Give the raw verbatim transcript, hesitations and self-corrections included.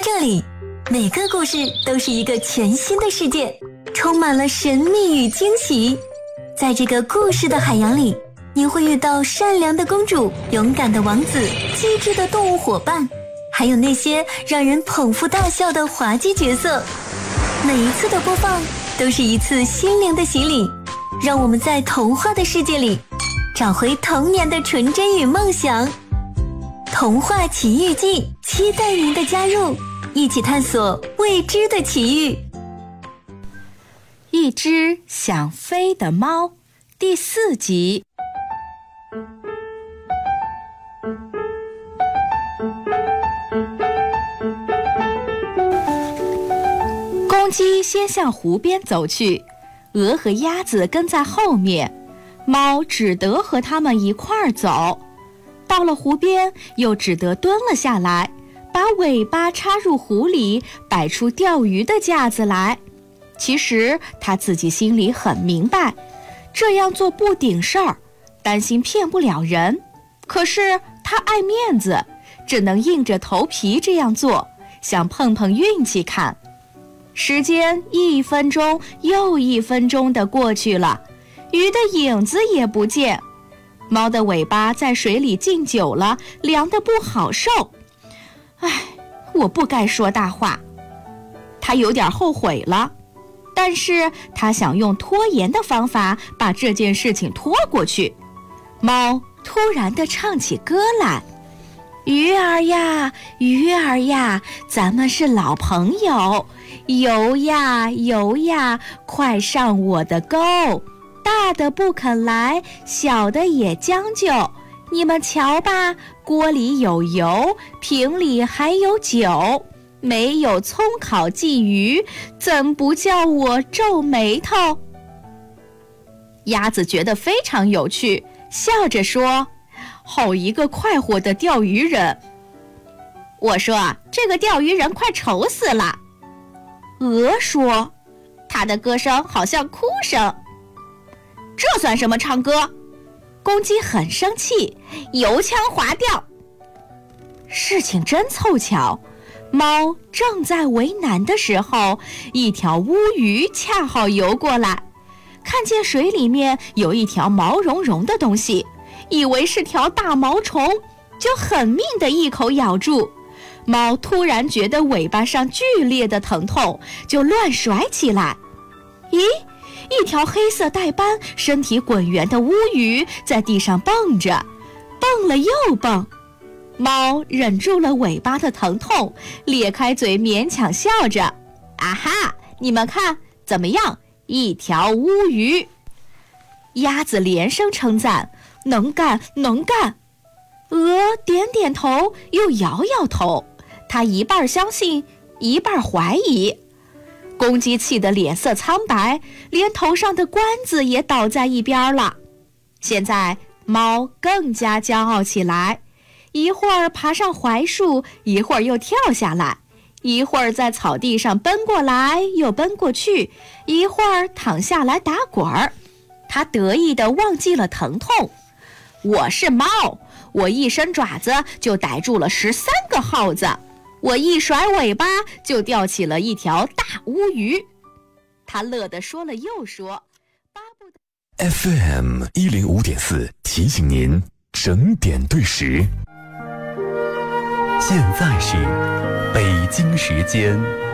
这里，每个故事都是一个全新的世界，充满了神秘与惊喜。在这个故事的海洋里，你会遇到善良的公主、勇敢的王子、机智的动物伙伴，还有那些让人捧腹大笑的滑稽角色。每一次的播放都是一次心灵的洗礼，让我们在童话的世界里找回童年的纯真与梦想。童话奇遇记，期待您的加入，一起探索未知的奇遇。 一只想飞的猫，第四集。公鸡先向湖边走去，鹅和鸭子跟在后面，猫只得和它们一块儿走。到了湖边，又只得蹲了下来，把尾巴插入湖里，摆出钓鱼的架子来。其实他自己心里很明白，这样做不顶事儿，担心骗不了人。可是他爱面子，只能硬着头皮这样做，想碰碰运气看。时间一分钟又一分钟地过去了，鱼的影子也不见。猫的尾巴在水里浸久了，凉得不好受。唉，我不该说大话。他有点后悔了，但是他想用拖延的方法把这件事情拖过去。猫突然地唱起歌来：鱼儿呀，鱼儿呀，咱们是老朋友，游呀游呀，快上我的钩。大的不肯来，小的也将就。你们瞧吧，锅里有油，瓶里还有酒。没有葱烤鲫鱼，怎不叫我皱眉头？鸭子觉得非常有趣，笑着说：好一个快活的钓鱼人！我说，这个钓鱼人快愁死了。鹅说，他的歌声好像哭声。这算什么唱歌？公鸡很生气，油腔滑调。事情真凑巧，猫正在为难的时候，一条乌鱼恰好游过来，看见水里面有一条毛茸茸的东西，以为是条大毛虫，就狠命地一口咬住。猫突然觉得尾巴上剧烈的疼痛，就乱甩起来。咦，一条黑色带斑、身体滚圆的乌鱼在地上蹦着，蹦了又蹦。猫忍住了尾巴的疼痛，咧开嘴勉强笑着：啊哈，你们看怎么样？一条乌鱼。鸭子连声称赞：能干，能干。鹅点点头，又摇摇头，它一半相信，一半怀疑。公鸡气得脸色苍白，连头上的冠子也倒在一边了。现在猫更加骄傲起来，一会儿爬上槐树，一会儿又跳下来，一会儿在草地上奔过来又奔过去，一会儿躺下来打滚儿。它得意地忘记了疼痛。我是猫，我一伸爪子就逮住了十三个耗子，我一甩尾巴就钓起了一条大乌鱼。他乐得说了又说，巴不得。 F M 一零五点四提醒您整点对时。现在是北京时间